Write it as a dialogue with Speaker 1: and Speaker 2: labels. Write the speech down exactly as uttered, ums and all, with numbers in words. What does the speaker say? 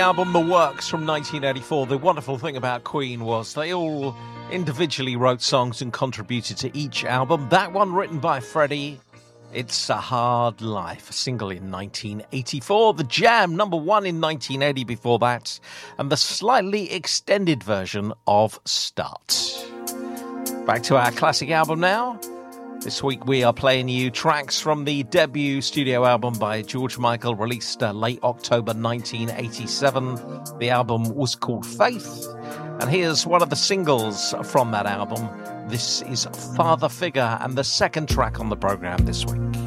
Speaker 1: Album The Works from nineteen eighty-four. The wonderful thing about Queen was they all individually wrote songs and contributed to each album. That one written by Freddie, It's a Hard Life, a single in nineteen eighty-four. The Jam, number one in nineteen eighty before that, and the slightly extended version of Start. Back to our classic album now. This week we are playing you tracks from the debut studio album by George Michael, released uh, late October nineteen eighty-seven. The album was called Faith, and here's one of the singles from that album. This is Father Figure, and the second track on the program this week.